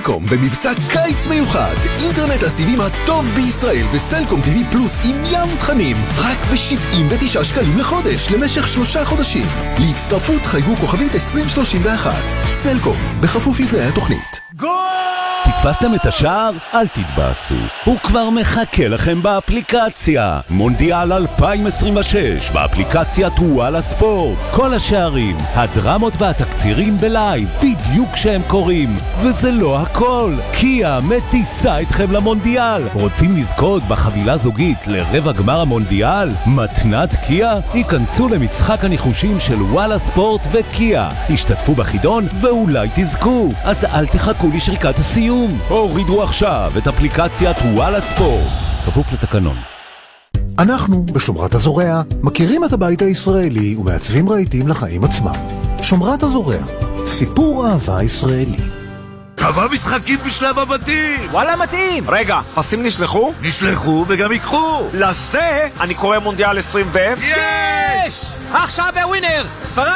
סלקום במבצע קיץ מיוחד. אינטרנט הסיבים הטוב בישראל וסלקום TV פלוס עם ים תכנים. רק ב-79 שקלים לחודש למשך 3 חודשים. להצטרפות חייגו כוכבית 2031. סלקום, בכפוף לתנאי התוכנית. פספסתם את השער? אל תתבאסו, הוא כבר מחכה לכם באפליקציה. מונדיאל 2026 באפליקציית וואלה ספורט. כל השערים, הדרמות והתקצירים בלייב, בדיוק כשהם קוראים. וזה לא הכל, קיה מטיסה אתכם למונדיאל. רוצים לזכות בחבילה זוגית לרבע גמר המונדיאל? מתנת קיה? היכנסו למשחק הניחושים של וואלה ספורט וקיה. השתתפו בחידון ואולי תזכו. אז אל תחכו לשריקת הסיום. הורידו עכשיו את אפליקציית וואלה ספורט. כפוף לתקנון. אנחנו בשומרת הזורע מכירים את הבית הישראלי ומעצבים רהיטים לחיים עצמם. שומרת הזורע, סיפור אהבה ישראלי. כמה משחקים בשלב הבתים? וואלה מתאים. רגע, פסים נשלחו? נשלחו וגם יקחו. לזה אני קורא מונדיאל 20 ו... יש! עכשיו בווינר! ספרד